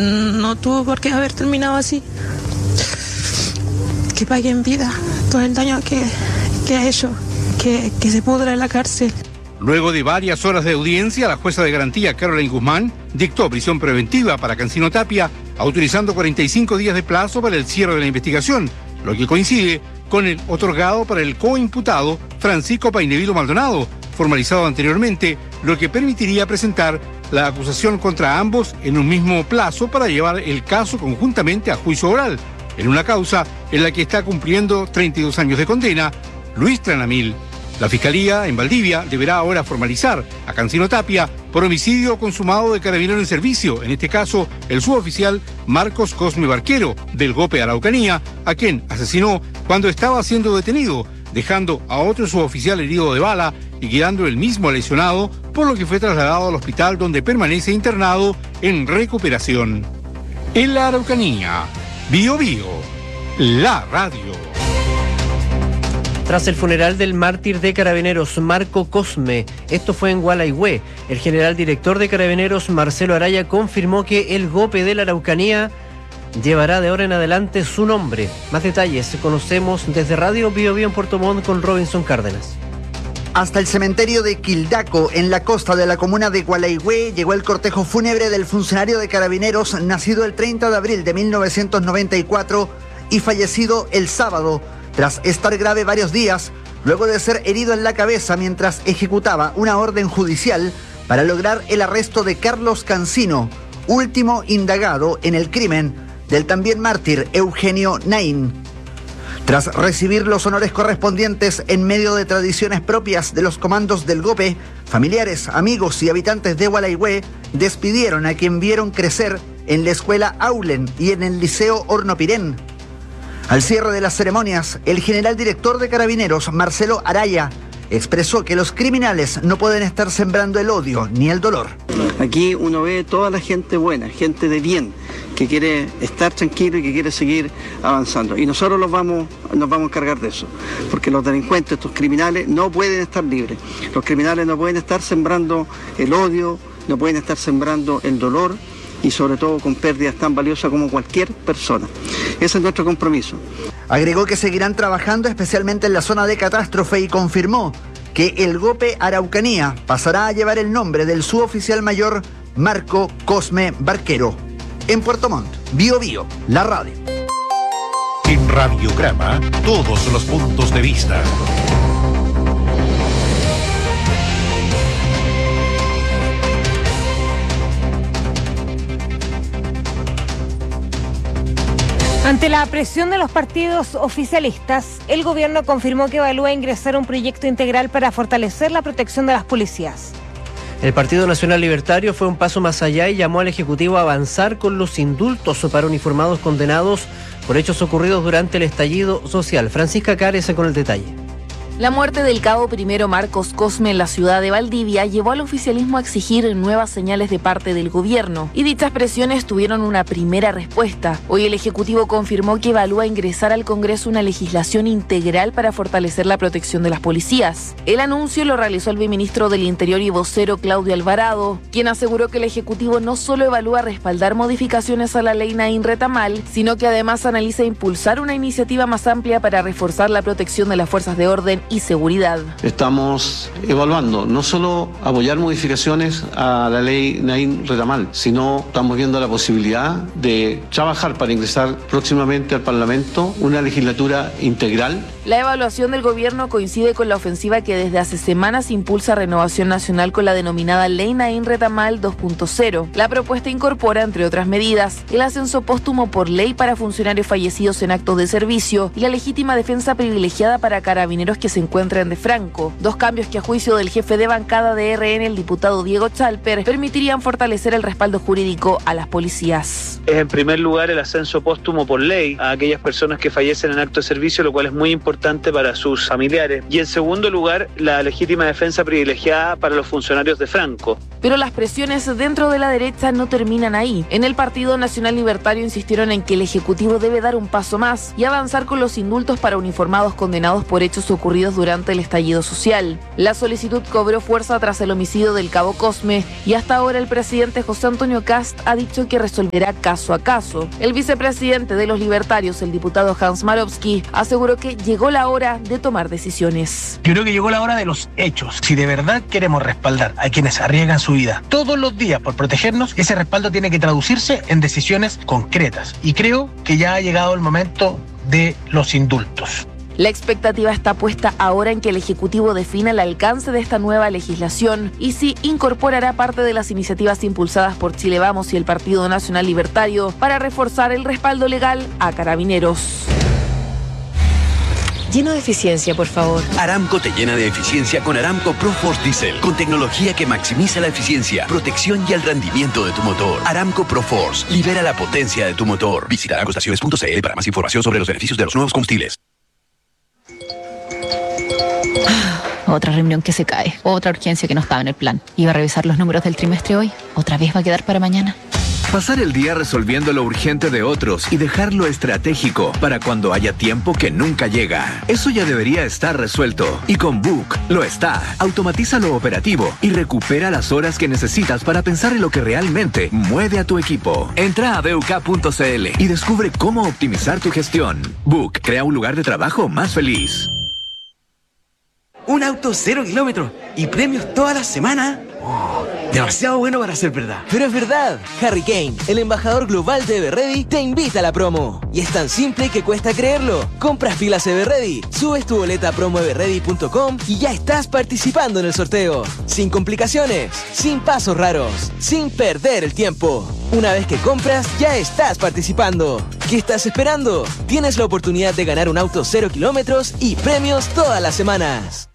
No tuvo por qué haber terminado así. Que pague en vida todo el daño que ha hecho, que se pudra en la cárcel. Luego de varias horas de audiencia, la jueza de garantía Caroline Guzmán dictó prisión preventiva para Cancino Tapia, autorizando 45 días de plazo para el cierre de la investigación, lo que coincide con el otorgado para el coimputado Francisco Painevilo Maldonado, formalizado anteriormente, lo que permitiría presentar la acusación contra ambos en un mismo plazo para llevar el caso conjuntamente a juicio oral, en una causa en la que está cumpliendo 32 años de condena Luis Tranamil. La Fiscalía en Valdivia deberá ahora formalizar a Cancino Tapia por homicidio consumado de carabinero en servicio, en este caso el suboficial Marcos Cosme Barquero, del GOPE Araucanía, a quien asesinó cuando estaba siendo detenido, dejando a otro suboficial herido de bala y quedando el mismo lesionado, por lo que fue trasladado al hospital donde permanece internado en recuperación. En la Araucanía, Bío Bío, la radio. Tras el funeral del mártir de Carabineros Marco Cosme, esto fue en Gualaihue, el general director de Carabineros Marcelo Araya confirmó que el GOPE de la Araucanía llevará de ahora en adelante su nombre. Más detalles conocemos desde Radio Bío Bío en Puerto Montt con Robinson Cárdenas. Hasta el cementerio de Quildaco, en la costa de la comuna de Gualaihue, llegó el cortejo fúnebre del funcionario de Carabineros nacido el 30 de abril de 1994 y fallecido el sábado, tras estar grave varios días, luego de ser herido en la cabeza mientras ejecutaba una orden judicial para lograr el arresto de Carlos Cancino, último indagado en el crimen del también mártir Eugenio Naín. Tras recibir los honores correspondientes en medio de tradiciones propias de los comandos del GOPE, familiares, amigos y habitantes de Gualaihue despidieron a quien vieron crecer en la escuela Aulen y en el liceo Hornopirén. Al cierre de las ceremonias, el general director de Carabineros, Marcelo Araya, expresó que los criminales no pueden estar sembrando el odio ni el dolor. Aquí uno ve toda la gente buena, gente de bien, que quiere estar tranquilo y que quiere seguir avanzando. Y nosotros nos vamos a encargar de eso, porque los delincuentes, estos criminales, no pueden estar libres. Los criminales no pueden estar sembrando el odio, no pueden estar sembrando el dolor, y sobre todo con pérdidas tan valiosas como cualquier persona. Ese es nuestro compromiso. Agregó que seguirán trabajando especialmente en la zona de catástrofe y confirmó que el GOPE Araucanía pasará a llevar el nombre del suboficial mayor Marco Cosme Barquero. En Puerto Montt, Bío Bío, la radio. En Radiograma, todos los puntos de vista. Ante la presión de los partidos oficialistas, el gobierno confirmó que evalúa ingresar un proyecto integral para fortalecer la protección de las policías. El Partido Nacional Libertario fue un paso más allá y llamó al Ejecutivo a avanzar con los indultos para uniformados condenados por hechos ocurridos durante el estallido social. Francisca Cárez con el detalle. La muerte del cabo primero Marcos Cosme en la ciudad de Valdivia llevó al oficialismo a exigir nuevas señales de parte del gobierno, y dichas presiones tuvieron una primera respuesta. Hoy el Ejecutivo confirmó que evalúa ingresar al Congreso una legislación integral para fortalecer la protección de las policías. El anuncio lo realizó el viceministro del Interior y vocero Claudio Alvarado, quien aseguró que el Ejecutivo no solo evalúa respaldar modificaciones a la ley Naín Retamal, sino que además analiza impulsar una iniciativa más amplia para reforzar la protección de las fuerzas de orden y seguridad. Estamos evaluando no solo apoyar modificaciones a la ley Naín Retamal, sino estamos viendo la posibilidad de trabajar para ingresar próximamente al Parlamento una legislatura integral. La evaluación del gobierno coincide con la ofensiva que desde hace semanas impulsa Renovación Nacional con la denominada Ley Naín Retamal 2.0. La propuesta incorpora, entre otras medidas, el ascenso póstumo por ley para funcionarios fallecidos en actos de servicio y la legítima defensa privilegiada para carabineros que se encuentran de franco. Dos cambios que, a juicio del jefe de bancada de RN, el diputado Diego Chalper, permitirían fortalecer el respaldo jurídico a las policías. Es en primer lugar el ascenso póstumo por ley a aquellas personas que fallecen en acto de servicio, lo cual es muy importante para sus familiares. Y en segundo lugar, la legítima defensa privilegiada para los funcionarios de franco. Pero las presiones dentro de la derecha no terminan ahí. En el Partido Nacional Libertario insistieron en que el Ejecutivo debe dar un paso más y avanzar con los indultos para uniformados condenados por hechos ocurridos ocurridos durante el estallido social. La solicitud cobró fuerza tras el homicidio del cabo Cosme y hasta ahora el presidente José Antonio Kast ha dicho que resolverá caso a caso. El vicepresidente de los libertarios, el diputado Hans Marowski, aseguró que llegó la hora de tomar decisiones. Yo creo que llegó la hora de los hechos. Si de verdad queremos respaldar a quienes arriesgan su vida todos los días por protegernos, ese respaldo tiene que traducirse en decisiones concretas. Y creo que ya ha llegado el momento de los indultos. La expectativa está puesta ahora en que el Ejecutivo defina el alcance de esta nueva legislación y si incorporará parte de las iniciativas impulsadas por Chile Vamos y el Partido Nacional Libertario para reforzar el respaldo legal a Carabineros. Lleno de eficiencia, por favor. Aramco te llena de eficiencia con Aramco ProForce Diesel, con tecnología que maximiza la eficiencia, protección y el rendimiento de tu motor. Aramco ProForce, libera la potencia de tu motor. Visita aramcoestaciones.cl para más información sobre los beneficios de los nuevos combustibles. Otra reunión que se cae, otra urgencia que no estaba en el plan. Iba a revisar los números del trimestre hoy, otra vez va a quedar para mañana. Pasar el día resolviendo lo urgente de otros y dejar lo estratégico para cuando haya tiempo que nunca llega. Eso ya debería estar resuelto. Y con Book lo está. Automatiza lo operativo y recupera las horas que necesitas para pensar en lo que realmente mueve a tu equipo. Entra a BUK.cl y descubre cómo optimizar tu gestión. Book crea un lugar de trabajo más feliz. Un auto 0 kilómetros y premios toda la semana. Demasiado bueno para ser verdad. Pero es verdad. Harry Kane, el embajador global de Everready, te invita a la promo. Y es tan simple que cuesta creerlo. Compras pilas Everready, subes tu boleta a promoeverready.com y ya estás participando en el sorteo. Sin complicaciones, sin pasos raros, sin perder el tiempo. Una vez que compras, ya estás participando. ¿Qué estás esperando? Tienes la oportunidad de ganar un auto 0 kilómetros y premios todas las semanas.